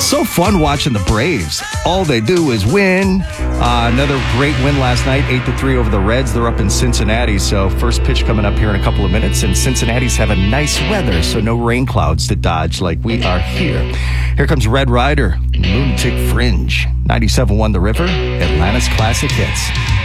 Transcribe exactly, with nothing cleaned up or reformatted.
So fun watching the Braves. All they do is win. Uh, another great win last night, eight to three over the Reds. They're up in Cincinnati, so first pitch coming up here in a couple of minutes. And Cincinnati's having nice weather, so no rain clouds to dodge like we are here. Here comes Red Rider, Lunatic Fringe. ninety-seven point one The River, Atlanta's Classic Hits.